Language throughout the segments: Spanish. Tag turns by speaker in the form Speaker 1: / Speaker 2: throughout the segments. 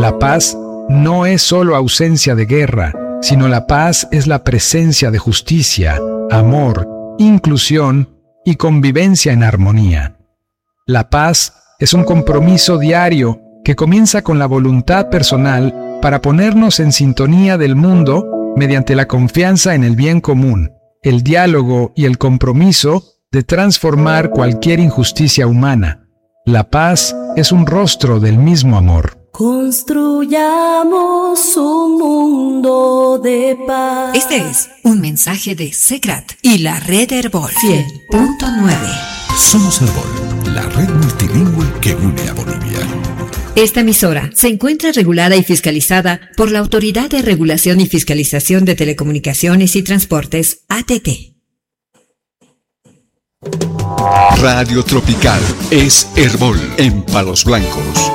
Speaker 1: La paz no es solo ausencia de guerra, sino la paz es la presencia de justicia, amor, inclusión y convivencia en armonía. La paz es un compromiso diario que comienza con la voluntad personal para ponernos en sintonía del mundo mediante la confianza en el bien común, el diálogo y el compromiso de transformar cualquier injusticia humana. La paz es un rostro del mismo amor.
Speaker 2: Construyamos un mundo de paz.
Speaker 3: Este es un mensaje de SECRAT y la red Herbol 100.9.
Speaker 4: Somos Herbol, la red multilingüe que une a Bolivia.
Speaker 3: Esta emisora se encuentra regulada y fiscalizada por la Autoridad de Regulación y Fiscalización de Telecomunicaciones y Transportes, ATT.
Speaker 4: Radio Tropical es Herbol en Palos Blancos.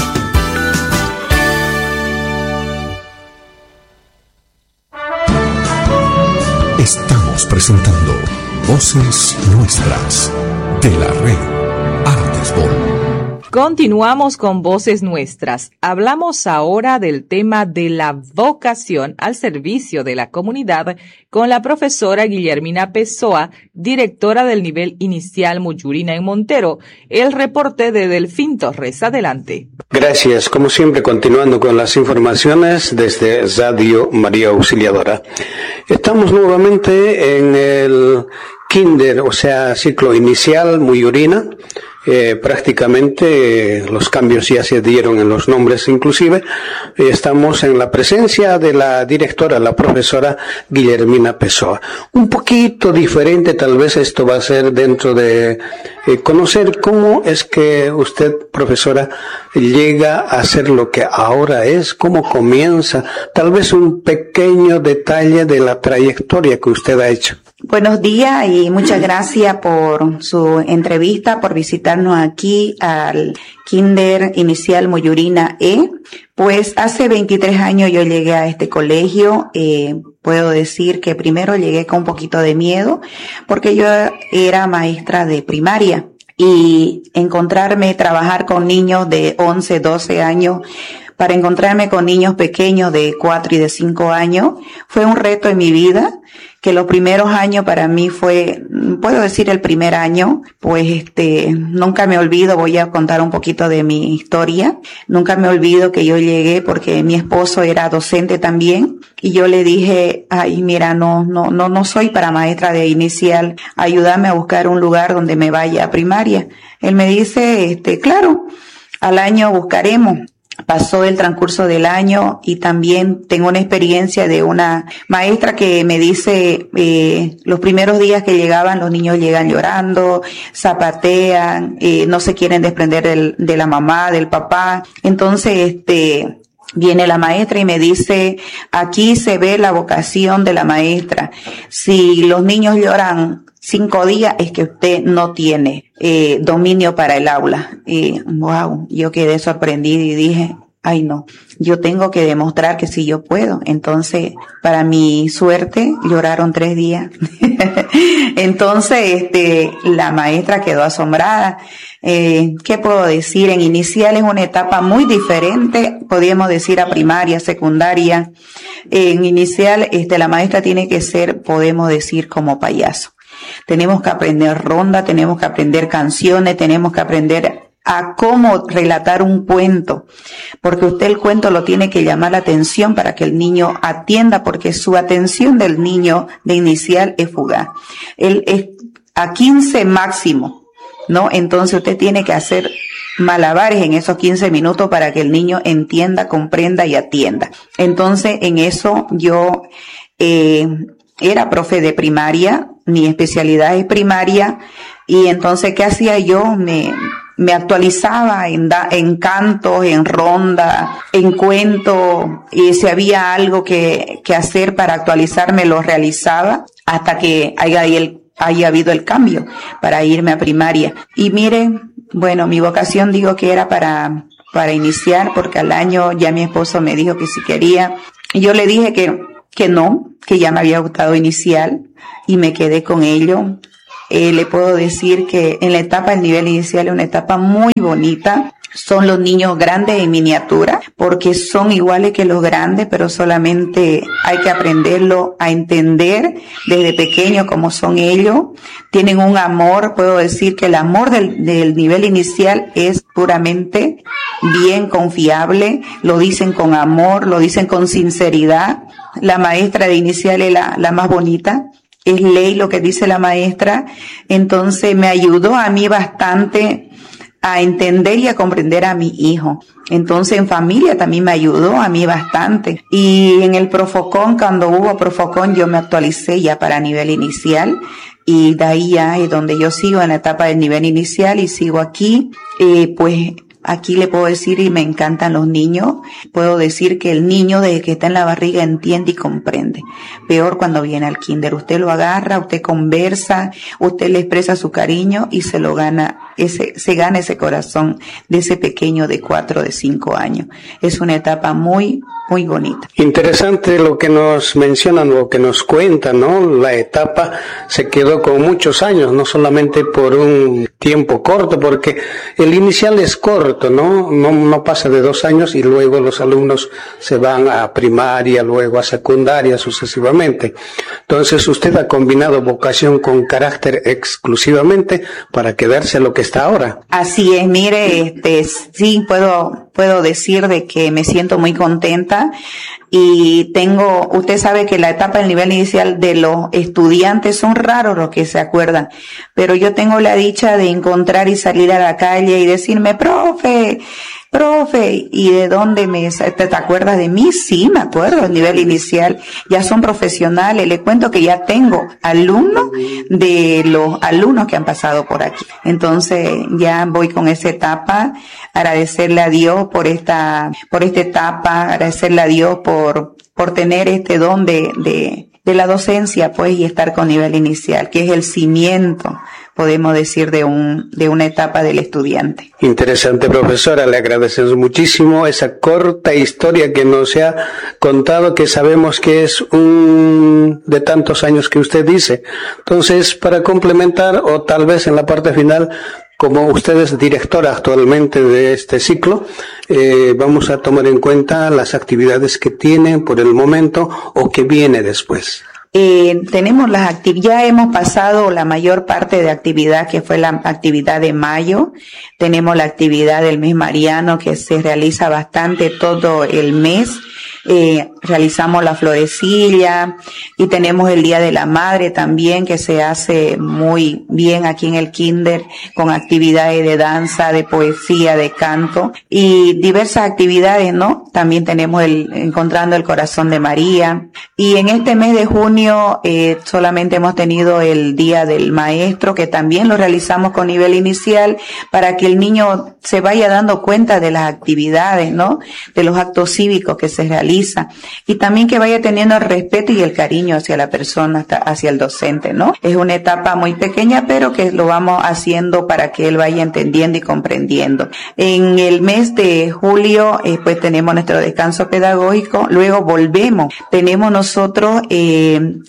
Speaker 4: Estamos presentando Voces Nuestras de la red Artesbol.
Speaker 5: Continuamos con Voces Nuestras. Hablamos ahora del tema de la vocación al servicio de la comunidad con la profesora Guillermina Pessoa, directora del nivel inicial Muyurina en Montero. El reporte de Delfín Torres. Adelante.
Speaker 6: Gracias. Como siempre, continuando con las informaciones desde Radio María Auxiliadora. Estamos nuevamente en el kinder, o sea, ciclo inicial Muyurina. Prácticamente los cambios ya se dieron en los nombres inclusive. Estamos en la presencia de la directora, la profesora Guillermina Pessoa. Un poquito diferente tal vez esto va a ser dentro de conocer cómo es que usted, profesora, llega a ser lo que ahora es, cómo comienza, tal vez un pequeño detalle de la trayectoria que usted ha hecho.
Speaker 7: Buenos días y muchas gracias por su entrevista, por visitarnos aquí al Kinder Inicial Muyurina E. Pues hace 23 años yo llegué a este colegio. Puedo decir que primero llegué con un poquito de miedo porque yo era maestra de primaria y trabajar con niños de 11, 12 años, para encontrarme con niños pequeños de 4 y de 5 años, fue un reto en mi vida, que los primeros años para mí fue, puedo decir el primer año, pues nunca me olvido, voy a contar un poquito de mi historia, nunca me olvido que yo llegué porque mi esposo era docente también, y yo le dije, ay, mira, no soy para maestra de inicial, ayúdame a buscar un lugar donde me vaya a primaria. Él me dice, claro, al año buscaremos. Pasó el transcurso del año y también tengo una experiencia de una maestra que me dice, los primeros días que llegaban, los niños llegan llorando, zapatean, no se quieren desprender de la mamá, del papá. Entonces, viene la maestra y me dice, aquí se ve la vocación de la maestra. Si los niños lloran 5 días es que usted no tiene dominio para el aula. Wow, yo quedé sorprendida y dije, ay no, yo tengo que demostrar que sí yo puedo. Entonces, para mi suerte, lloraron 3 días. Entonces, la maestra quedó asombrada. ¿Qué puedo decir? En inicial es una etapa muy diferente, podríamos decir a primaria, secundaria. En inicial, la maestra tiene que ser, podemos decir, como payaso. Tenemos que aprender ronda, tenemos que aprender canciones, tenemos que aprender a cómo relatar un cuento, porque usted el cuento lo tiene que llamar la atención para que el niño atienda, porque su atención del niño de inicial es fugaz. Él es a 15 máximo, ¿no? Entonces usted tiene que hacer malabares en esos 15 minutos para que el niño entienda, comprenda y atienda. Entonces en eso yo era profe de primaria, mi especialidad es primaria, y entonces, ¿qué hacía yo? Me actualizaba en cantos, en ronda, en cuentos, y si había algo que hacer para actualizarme, lo realizaba hasta que haya habido el cambio para irme a primaria. Y miren, bueno, mi vocación digo que era para iniciar, porque al año ya mi esposo me dijo que si quería, y yo le dije que no, que ya me había gustado inicial y me quedé con ello. Le puedo decir que en la etapa del nivel inicial es una etapa muy bonita, son los niños grandes en miniatura, porque son iguales que los grandes, pero solamente hay que aprenderlo a entender desde pequeño cómo son ellos. Tienen un amor, puedo decir que el amor del nivel inicial es puramente bien confiable, lo dicen con amor, lo dicen con sinceridad. La maestra de inicial es la más bonita. Es ley lo que dice la maestra, entonces me ayudó a mí bastante a entender y a comprender a mi hijo. Entonces en familia también me ayudó a mí bastante. Y en el Profocon, cuando hubo Profocon, yo me actualicé ya para nivel inicial. Y de ahí ya es donde yo sigo en la etapa del nivel inicial y sigo aquí, pues aquí le puedo decir, y me encantan los niños, puedo decir que el niño desde que está en la barriga entiende y comprende. Peor cuando viene al kinder, usted lo agarra, usted conversa, usted le expresa su cariño y se gana ese corazón de ese pequeño de 4, de 5 años. Es una etapa muy, muy bonita.
Speaker 6: Interesante lo que nos mencionan, lo que nos cuentan, ¿no? La etapa se quedó con muchos años, no solamente por un tiempo corto, porque el inicial es corto, ¿no? No pasa de 2 años y luego los alumnos se van a primaria, luego a secundaria, sucesivamente. Entonces usted ha combinado vocación con carácter exclusivamente para quedarse a lo que está ahora.
Speaker 7: Así es, mire, sí puedo decir de que me siento muy contenta y usted sabe que la etapa del nivel inicial de los estudiantes son raros los que se acuerdan, pero yo tengo la dicha de encontrar y salir a la calle y decirme, profe, ¿y de dónde te acuerdas de mí? Sí, me acuerdo, el nivel inicial, ya son profesionales, le cuento que ya tengo alumnos de los alumnos que han pasado por aquí. Entonces ya voy con esa etapa, agradecerle a Dios por esta etapa, agradecerle a Dios por tener este don de la docencia, pues, y estar con nivel inicial, que es el cimiento, podemos decir, de una etapa del estudiante.
Speaker 6: Interesante, profesora, le agradecemos muchísimo esa corta historia que nos ha contado, que sabemos que es de tantos años que usted dice. Entonces, para complementar, o tal vez en la parte final, como usted es directora actualmente de este ciclo, vamos a tomar en cuenta las actividades que tiene por el momento o que viene después.
Speaker 7: Tenemos ya hemos pasado la mayor parte de actividad, que fue la actividad de mayo. Tenemos la actividad del mes mariano, que se realiza bastante todo el mes. Realizamos la florecilla y tenemos el Día de la Madre también, que se hace muy bien aquí en el kinder, con actividades de danza, de poesía, de canto y diversas actividades, ¿no? También tenemos Encontrando el Corazón de María. Y en este mes de junio solamente hemos tenido el Día del Maestro, que también lo realizamos con nivel inicial, para que el niño se vaya dando cuenta de las actividades, ¿no? De los actos cívicos que se realizan. Y también que vaya teniendo el respeto y el cariño hacia la persona, hacia el docente, ¿no? Es una etapa muy pequeña, pero que lo vamos haciendo para que él vaya entendiendo y comprendiendo. En el mes de julio, pues tenemos nuestro descanso pedagógico, luego volvemos. Tenemos nosotros, en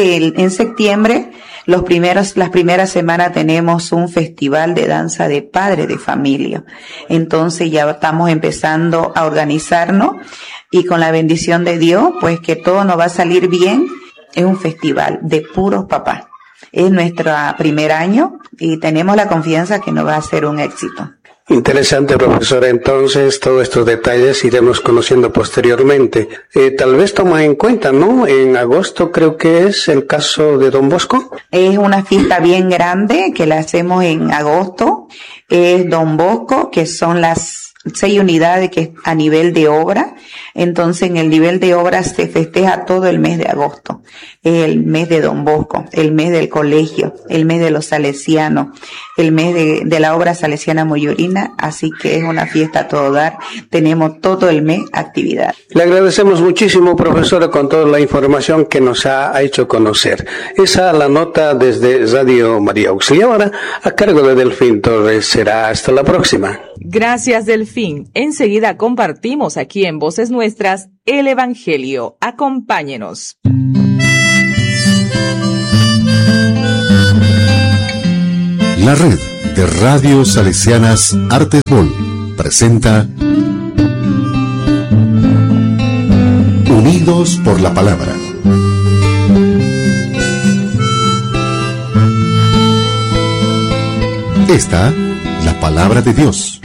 Speaker 7: septiembre, las primeras semanas tenemos un festival de danza de padres de familia. Entonces ya estamos empezando a organizarnos y con la bendición de Dios, pues que todo nos va a salir bien. Es un festival de puros papás. Es nuestro primer año y tenemos la confianza que nos va a ser un éxito.
Speaker 6: Interesante, profesora. Entonces, todos estos detalles iremos conociendo posteriormente. Tal vez toma en cuenta, ¿no? En agosto creo que es el caso de Don Bosco.
Speaker 7: Es una fiesta bien grande que la hacemos en agosto. Es Don Bosco, que son las 6 unidades que a nivel de obra. Entonces en el nivel de obra se festeja todo el mes de agosto. El mes de Don Bosco, el mes del colegio, el mes de los salesianos, el mes de la obra salesiana Moyorina. Así que es una fiesta a todo dar. Tenemos todo el mes actividad.
Speaker 6: Le agradecemos muchísimo, profesora, con toda la información que nos ha hecho conocer. Esa la nota desde Radio María Auxiliadora a cargo de Delfín Torres. Será hasta la próxima.
Speaker 5: Gracias, Delfín. Enseguida compartimos aquí en Voces Nuestras el Evangelio. Acompáñenos.
Speaker 4: La red de radios salesianas Artes Vol. presenta Unidos por la Palabra. Esta, la palabra de Dios.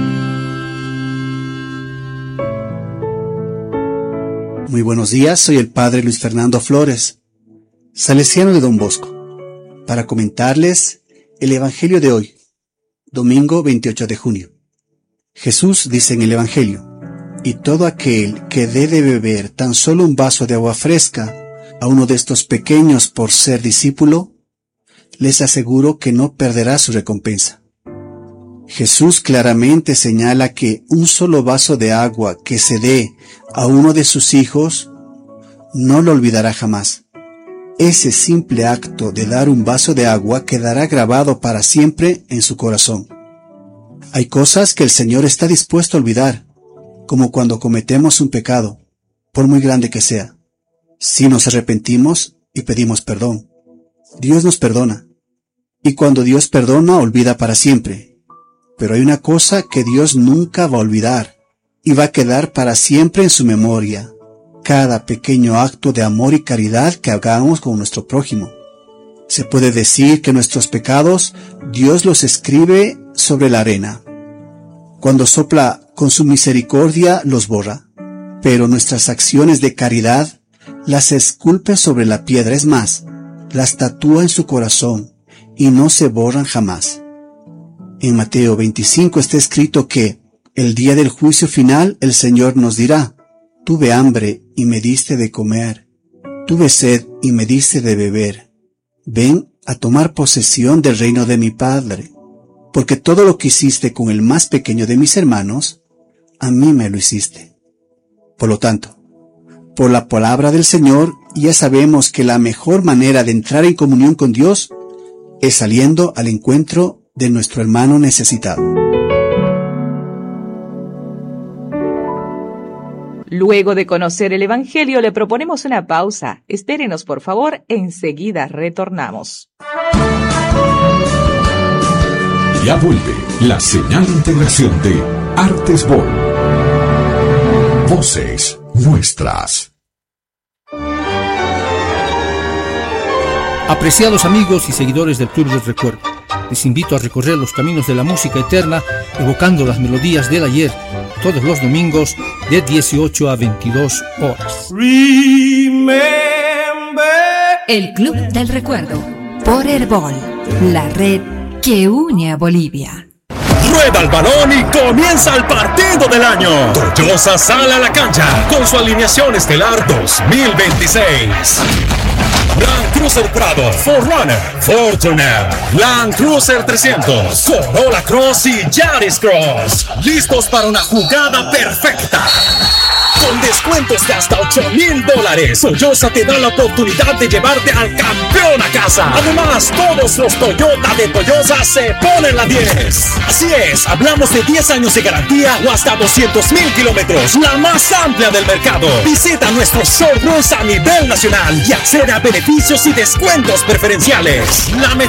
Speaker 8: Muy buenos días, soy el Padre Luis Fernando Flores, salesiano de Don Bosco, para comentarles el Evangelio de hoy, domingo 28 de junio. Jesús dice en el Evangelio: y todo aquel que dé de beber tan solo un vaso de agua fresca a uno de estos pequeños por ser discípulo, les aseguro que no perderá su recompensa. Jesús claramente señala que un solo vaso de agua que se dé a uno de sus hijos no lo olvidará jamás. Ese simple acto de dar un vaso de agua quedará grabado para siempre en su corazón. Hay cosas que el Señor está dispuesto a olvidar, como cuando cometemos un pecado, por muy grande que sea. Si nos arrepentimos y pedimos perdón, Dios nos perdona. Y cuando Dios perdona, olvida para siempre. Pero hay una cosa que Dios nunca va a olvidar, y va a quedar para siempre en su memoria: cada pequeño acto de amor y caridad que hagamos con nuestro prójimo. Se puede decir que nuestros pecados Dios los escribe sobre la arena. Cuando sopla con su misericordia los borra, pero nuestras acciones de caridad las esculpe sobre la piedra, es más, las tatúa en su corazón y no se borran jamás. En Mateo 25 está escrito que el día del juicio final el Señor nos dirá: tuve hambre y me diste de comer, tuve sed y me diste de beber. Ven a tomar posesión del reino de mi Padre, porque todo lo que hiciste con el más pequeño de mis hermanos, a mí me lo hiciste. Por lo tanto, por la palabra del Señor, ya sabemos que la mejor manera de entrar en comunión con Dios es saliendo al encuentro de nuestro hermano necesitado.
Speaker 5: Luego de conocer el Evangelio, le proponemos una pausa. Espérenos, por favor, enseguida retornamos.
Speaker 4: Ya vuelve la señal de integración de Artes Vol. Voces nuestras.
Speaker 9: Apreciados amigos y seguidores del Club del Recuerdo, les invito a recorrer los caminos de la música eterna, evocando las melodías del ayer, todos los domingos de 18 a 22 horas.
Speaker 3: El Club del Recuerdo, por Herbol, la red que une a Bolivia.
Speaker 10: Rueda el balón y comienza el partido del año. Toyosa sale a la cancha con su alineación estelar 2026. Land Cruiser Prado, 4Runner, Fortuner, Land Cruiser 300, Corolla Cross y Yaris Cross. Listos para una jugada perfecta. Con descuentos de hasta $8,000, Toyosa te da la oportunidad de llevarte al campeón a casa. Además, todos los Toyota de Toyosa se ponen la 10. Así es, hablamos de 10 años de garantía o hasta 200,000 kilómetros, la más amplia del mercado. Visita nuestros showrooms a nivel nacional y accede a beneficios y descuentos preferenciales. La